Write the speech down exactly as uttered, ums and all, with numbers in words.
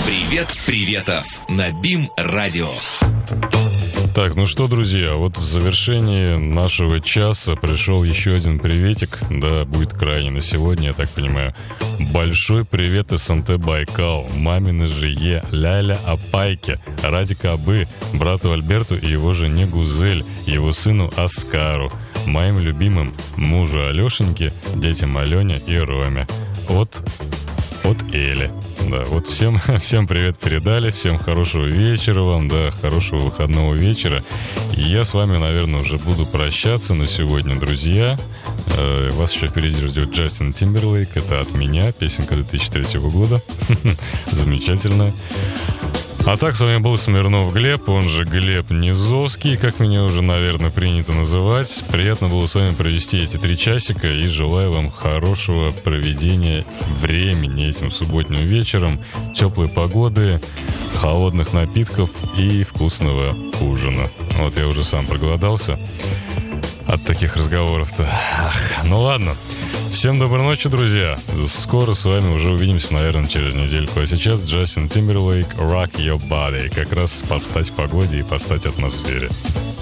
Привет, приветов на БИМ Радио. Так, ну что, друзья, вот в завершении нашего часа пришел еще один приветик. Да, будет крайне на сегодня, я так понимаю. Большой привет эс эн тэ Байкал, маминой жее Ляля Апайке, Радика Абы, брату Альберту и его жене Гузель, его сыну Оскару, моим любимым мужу Алешеньке, детям Алене и Роме. От, от Эли. Да, вот всем, всем привет передали, всем хорошего вечера вам, да, хорошего выходного вечера. И я с вами, наверное, уже буду прощаться на сегодня, друзья. Э, вас еще впереди ждет Джастин Тимберлейк, это от меня, песенка две тысячи третьего года. Замечательная. А так, с вами был Смирнов Глеб, он же Глеб Низовский, как меня уже, наверное, принято называть. Приятно было с вами провести эти три часика и желаю вам хорошего проведения времени этим субботним вечером, теплой погоды, холодных напитков и вкусного ужина. Вот я уже сам проголодался от таких разговоров-то. Ах, ну ладно. Всем доброй ночи, друзья. Скоро с вами уже увидимся, наверное, через недельку. А сейчас Джастин Тимберлейк, Rock Your Body. Как раз под стать погоде и под стать атмосфере.